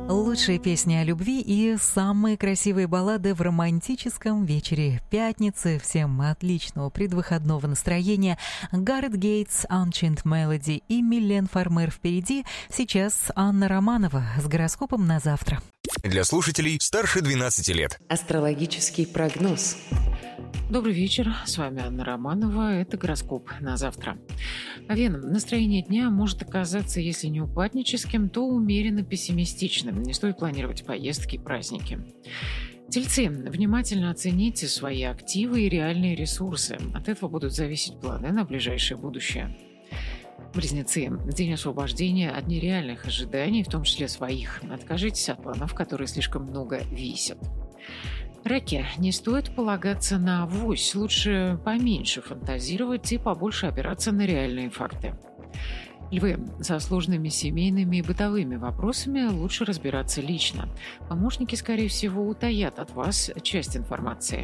Лучшие песни о любви и самые красивые баллады в романтическом вечере пятницы. Всем отличного предвыходного настроения. Гарет Гейтс, Unchained Melody и Милен Фармер впереди. Сейчас Анна Романова с гороскопом на завтра. Для слушателей старше 12 лет. Астрологический прогноз. Добрый вечер, с вами Анна Романова, это гороскоп на завтра. Овен, настроение дня может оказаться, если не упадническим, то умеренно пессимистичным, не стоит планировать поездки и праздники. Тельцы, внимательно оцените свои активы и реальные ресурсы, от этого будут зависеть планы на ближайшее будущее. Близнецы, день освобождения от нереальных ожиданий, в том числе своих. Откажитесь от планов, которые слишком много весят. Раки, не стоит полагаться на авось, лучше поменьше фантазировать и побольше опираться на реальные факты. Львы, со сложными семейными и бытовыми вопросами лучше разбираться лично. Помощники, скорее всего, утаят от вас часть информации.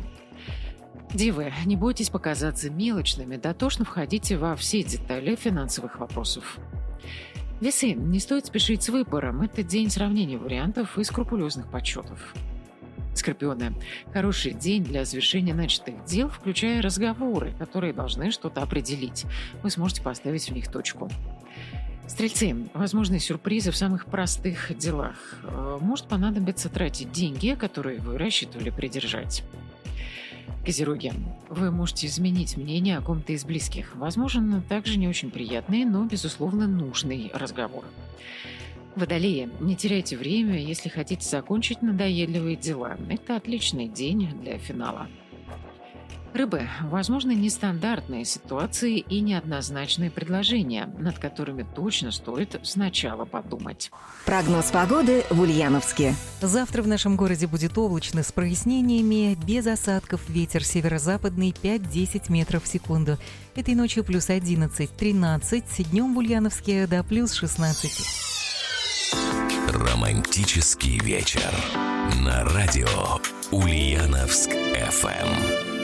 Девы, не бойтесь показаться мелочными, дотошно входите во все детали финансовых вопросов. Весы, не стоит спешить с выбором, это день сравнения вариантов и скрупулезных подсчетов. Скорпионы, хороший день для завершения начатых дел, включая разговоры, которые должны что-то определить. Вы сможете поставить в них точку. Стрельцы, возможны сюрпризы в самых простых делах. Может понадобиться тратить деньги, которые вы рассчитывали придержать. Козероги, вы можете изменить мнение о ком-то из близких. Возможно, также не очень приятный, но, безусловно, нужный разговор. Водолеи, не теряйте время, если хотите закончить надоедливые дела. Это отличный день для финала. Рыбы, возможны нестандартные ситуации и неоднозначные предложения, над которыми точно стоит сначала подумать. Прогноз погоды в Ульяновске. Завтра в нашем городе будет облачно с прояснениями, без осадков, ветер северо-западный 5-10 метров в секунду. Этой ночью плюс 11-13, днем в Ульяновске до плюс 16. Романтический вечер на радио Ульяновск FM.